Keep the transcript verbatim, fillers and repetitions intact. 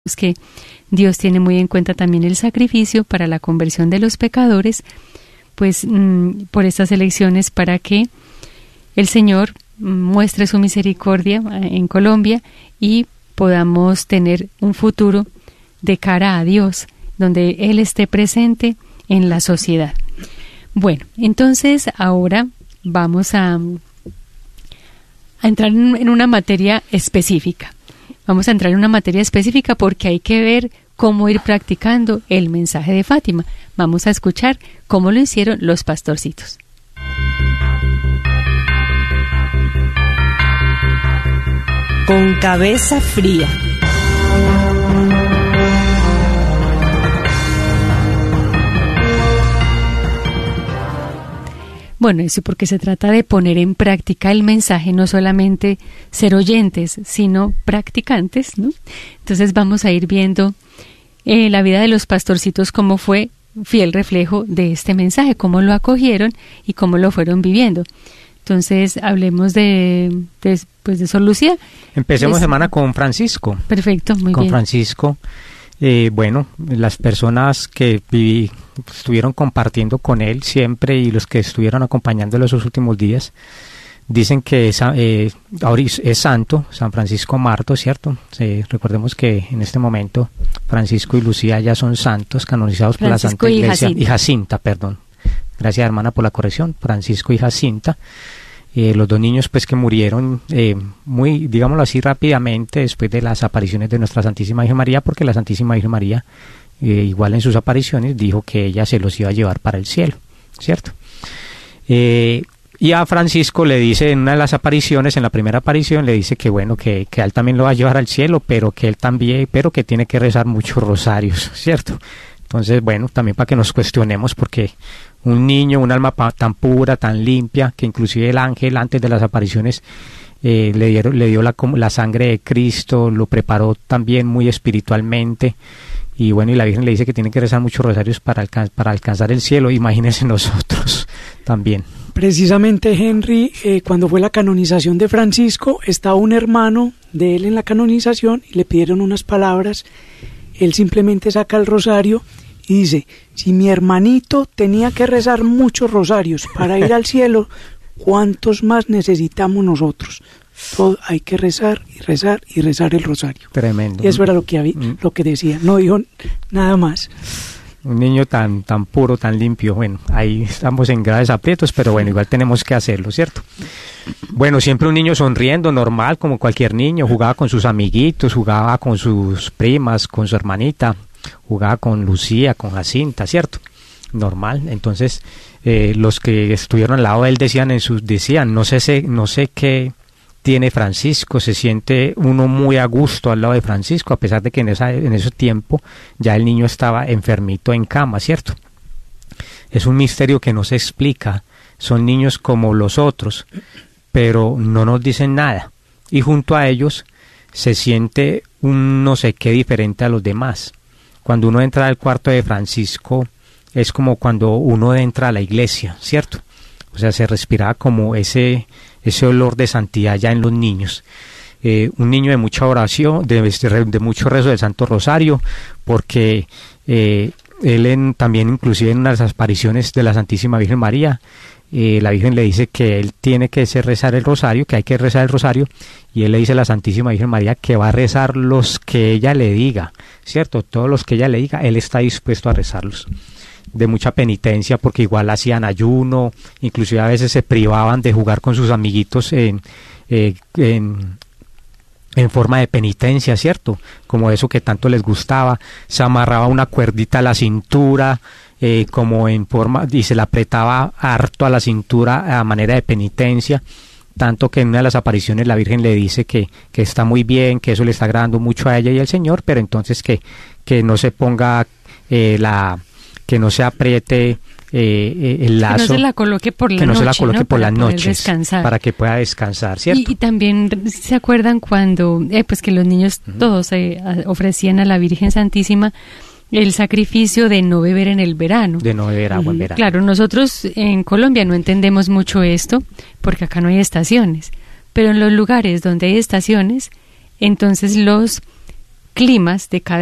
que Dios tiene muy en cuenta también el sacrificio para la conversión de los pecadores, pues mmm, por estas elecciones para que el Señor muestre su misericordia en Colombia y podamos tener un futuro de cara a Dios, donde Él esté presente en la sociedad. Bueno, entonces ahora vamos a, a entrar en, en una materia específica. Vamos a entrar en una materia específica porque hay que ver cómo ir practicando el mensaje de Fátima. Vamos a escuchar cómo lo hicieron los pastorcitos. Con cabeza fría. Bueno, eso porque se trata de poner en práctica el mensaje, no solamente ser oyentes, sino practicantes, ¿no? Entonces vamos a ir viendo eh, la vida de los pastorcitos, cómo fue fiel reflejo de este mensaje, cómo lo acogieron y cómo lo fueron viviendo. Entonces hablemos de, de, pues de Sor Lucía. Empecemos, es, hermana, con Francisco. Perfecto, muy con bien. Con Francisco. Eh, bueno, las personas que viví, estuvieron compartiendo con él siempre y los que estuvieron acompañándolo esos últimos días dicen que es, eh, ahora es santo, San Francisco Marto, ¿cierto? Eh, recordemos que en este momento Francisco y Lucía ya son santos canonizados por Francisco la Santa Iglesia. Jacinta. Y Jacinta, perdón. Gracias, hermana, por la corrección. Francisco y Jacinta. Eh, los dos niños pues que murieron eh, muy, digámoslo así, rápidamente después de las apariciones de nuestra Santísima Virgen María, porque la Santísima Virgen María eh, igual en sus apariciones dijo que ella se los iba a llevar para el cielo, ¿cierto? Eh, y a Francisco le dice en una de las apariciones, en la primera aparición le dice que bueno, que, que a él también lo va a llevar al cielo, pero que él también, pero que tiene que rezar muchos rosarios, ¿cierto? Entonces, bueno, también para que nos cuestionemos, porque un niño, un alma pa- tan pura, tan limpia, que inclusive el ángel antes de las apariciones eh, le, dieron, le dio la, la sangre de Cristo, lo preparó también muy espiritualmente, y bueno, y la Virgen le dice que tiene que rezar muchos rosarios para, alcan- para alcanzar el cielo. Imagínense nosotros también. Precisamente, Henry, eh, cuando fue la canonización de Francisco, estaba un hermano de él en la canonización y le pidieron unas palabras. Él simplemente saca el rosario y dice: si mi hermanito tenía que rezar muchos rosarios para ir al cielo, ¿cuántos más necesitamos nosotros? Todo, hay que rezar y rezar y rezar el rosario. Tremendo. Y eso era lo que había, Mm. lo que decía, no dijo nada más. Un niño tan tan puro, tan limpio. Bueno, ahí estamos en graves aprietos, pero bueno, igual tenemos que hacerlo, ¿cierto? Bueno, siempre un niño sonriendo, normal, como cualquier niño, jugaba con sus amiguitos, jugaba con sus primas, con su hermanita, jugaba con Lucía, con Jacinta, ¿cierto? Normal. Entonces, eh, los que estuvieron al lado de él decían en sus decían, no sé, sé no sé qué tiene Francisco, se siente uno muy a gusto al lado de Francisco, a pesar de que en esa en ese tiempo ya el niño estaba enfermito en cama, ¿cierto? Es un misterio que no se explica. Son niños como los otros, pero no nos dicen nada, y junto a ellos se siente un no sé qué diferente a los demás. Cuando uno entra al cuarto de Francisco es como cuando uno entra a la iglesia, ¿cierto? O sea, se respiraba como ese, ese olor de santidad ya en los niños. Eh, un niño de mucha oración, de, de mucho rezo del Santo Rosario, porque eh, él en, también inclusive en unas apariciones de la Santísima Virgen María, Eh, la Virgen le dice que él tiene que hacer rezar el rosario, que hay que rezar el rosario, y él le dice a la Santísima Virgen María que va a rezar los que ella le diga, ¿cierto? Todos los que ella le diga, él está dispuesto a rezarlos. De mucha penitencia, porque igual hacían ayuno, inclusive a veces se privaban de jugar con sus amiguitos en, eh, en, en forma de penitencia, ¿cierto? Como eso que tanto les gustaba, se amarraba una cuerdita a la cintura, Eh, como en forma, y se la apretaba harto a la cintura a manera de penitencia, tanto que en una de las apariciones la Virgen le dice que, que está muy bien, que eso le está agradando mucho a ella y al Señor, pero entonces que, que no se ponga eh, la, que no se apriete eh, el lazo, que no se la coloque por la que no noche, se la coloque ¿no? por Para las poder noches, descansar. para que pueda descansar, ¿cierto? Y, y también se acuerdan cuando, eh, pues que los niños uh-huh. todos eh, ofrecían a la Virgen Santísima el sacrificio de no beber en el verano. De no beber agua en verano. Claro, nosotros en Colombia no entendemos mucho esto, porque acá no hay estaciones, pero en los lugares donde hay estaciones, entonces los climas de cada